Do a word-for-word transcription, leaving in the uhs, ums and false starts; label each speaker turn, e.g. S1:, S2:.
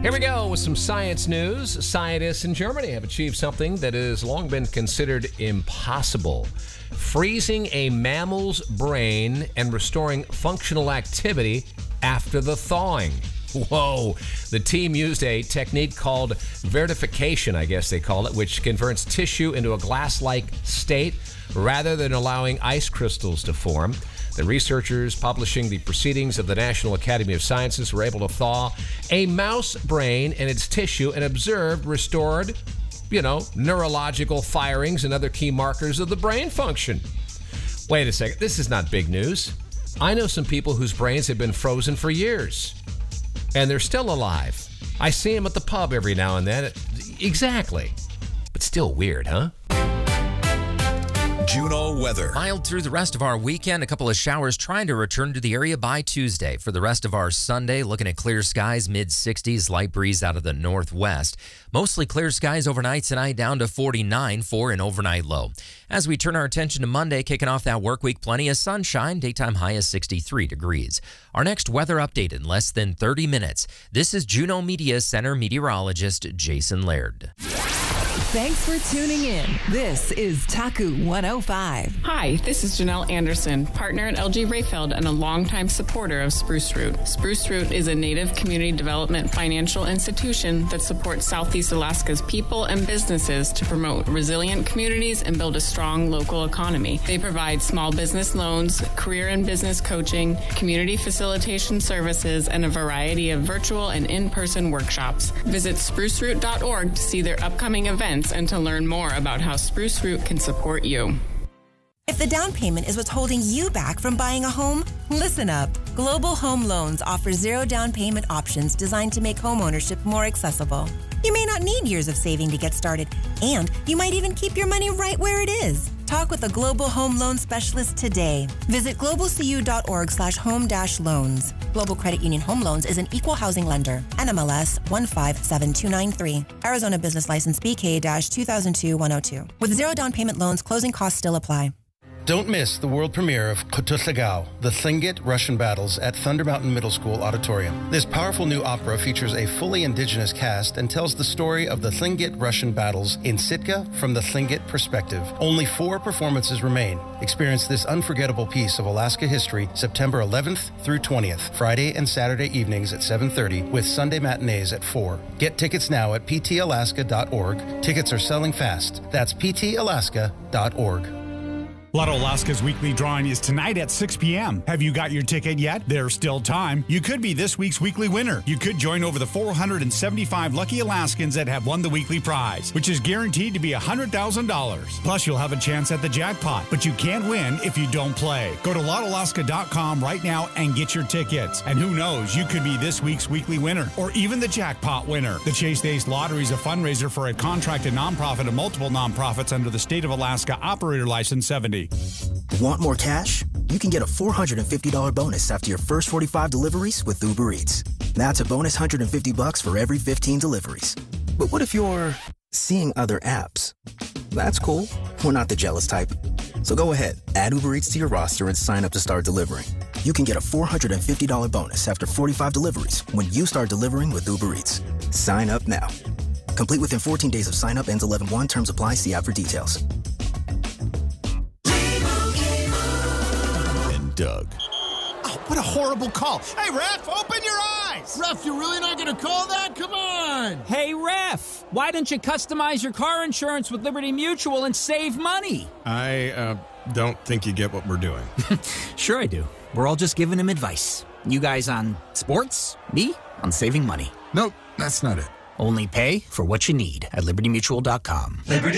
S1: Here we go with some science news. Scientists in Germany have achieved something that has long been considered impossible: freezing a mammal's brain and restoring functional activity after the thawing. Whoa. The team used a technique called vertification, I guess they call it, which converts tissue into a glass-like state rather than allowing ice crystals to form. The researchers publishing the proceedings of the National Academy of Sciences were able to thaw a mouse brain and its tissue and observed restored, you know, neurological firings and other key markers of the brain function. Wait a second. This is not big news. I know some people whose brains have been frozen for years, and they're still alive. I see them at the pub every now and then. Exactly. But still weird, huh?
S2: Juneau weather.
S3: Mild through the rest of our weekend. A couple of showers trying to return to the area by Tuesday. For the rest of our Sunday, looking at clear skies, mid sixties, light breeze out of the northwest. Mostly clear skies overnight tonight, down to forty-nine for an overnight low. As we turn our attention to Monday, kicking off that work week, plenty of sunshine, daytime high is sixty-three degrees. Our next weather update in less than thirty minutes. This is Juneau Media Center meteorologist Jason Laird.
S4: Thanks for tuning in. This is Taku one oh five.
S5: Hi, this is Janelle Anderson, partner at L G Rayfeld and a longtime supporter of Spruce Root. Spruce Root is a Native community development financial institution that supports Southeast Alaska's people and businesses to promote resilient communities and build a strong local economy. They provide small business loans, career and business coaching, community facilitation services, and a variety of virtual and in-person workshops. Visit spruce root dot org to see their upcoming events and to learn more about how Spruce Root can support you.
S6: If the down payment is what's holding you back from buying a home, listen up. Global Home Loans offers zero down payment options designed to make homeownership more accessible. You may not need years of saving to get started, and you might even keep your money right where it is. Talk with a Global Home Loan specialist today. Visit global c u dot org slash home dash loans. Global Credit Union Home Loans is an equal housing lender. N M L S one five seven two nine three. Arizona Business License B K two thousand two one oh two. With zero down payment loans, closing costs still apply.
S7: Don't miss the world premiere of Kutusagao, the Tlingit Russian Battles at Thunder Mountain Middle School Auditorium. This powerful new opera features a fully indigenous cast and tells the story of the Tlingit Russian battles in Sitka from the Tlingit perspective. Only four performances remain. Experience this unforgettable piece of Alaska history September eleventh through twentieth, Friday and Saturday evenings at seven thirty with Sunday matinees at four. Get tickets now at p t alaska dot org. Tickets are selling fast. That's p t alaska dot org.
S8: Lotto Alaska's weekly drawing is tonight at six p.m. Have you got your ticket yet? There's still time. You could be this week's weekly winner. You could join over the four hundred seventy-five lucky Alaskans that have won the weekly prize, which is guaranteed to be one hundred thousand dollars. Plus, you'll have a chance at the jackpot, but you can't win if you don't play. Go to lotto alaska dot com right now and get your tickets. And who knows, you could be this week's weekly winner or even the jackpot winner. The Chase Ace Lottery is a fundraiser for a contracted nonprofit and multiple nonprofits under the State of Alaska Operator License seventy.
S9: Want more cash? You can get a four hundred fifty dollars bonus after your first forty-five deliveries with Uber Eats. That's a bonus one hundred fifty bucks for every fifteen deliveries. But what if you're seeing other apps? That's cool. We're not the jealous type. So go ahead, add Uber Eats to your roster and sign up to start delivering. You can get a four hundred fifty dollars bonus after forty-five deliveries when you start delivering with Uber Eats. Sign up now. Complete within fourteen days of sign up, ends eleven one. Terms apply. See app for details.
S2: Doug.
S10: Oh, what a horrible call. Hey, ref, open your eyes. Ref, you're really not going to call that? Come on.
S11: Hey, ref, why don't you customize your car insurance with Liberty Mutual and save money?
S12: I uh, don't think you get what we're doing.
S11: Sure I do. We're all just giving him advice. You guys on sports, me on saving money.
S10: Nope, that's not it.
S11: Only pay for what you need at liberty mutual dot com. Liberty.